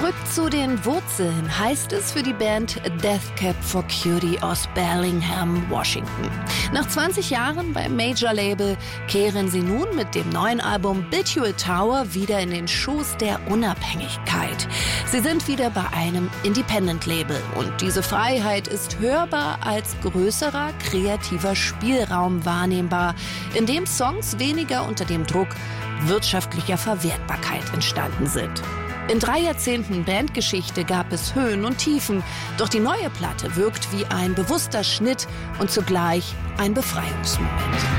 Zurück zu den Wurzeln heißt es für die Band Death Cab for Cutie aus Bellingham, Washington. Nach 20 Jahren beim Major-Label kehren sie nun mit dem neuen Album Build You a Tower wieder in den Schoß der Unabhängigkeit. Sie sind wieder bei einem Independent-Label und diese Freiheit ist hörbar als größerer kreativer Spielraum wahrnehmbar, in dem Songs weniger unter dem Druck wirtschaftlicher Verwertbarkeit entstanden sind. In 3 Jahrzehnten Bandgeschichte gab es Höhen und Tiefen, doch die neue Platte wirkt wie ein bewusster Schnitt und zugleich ein Befreiungsmoment.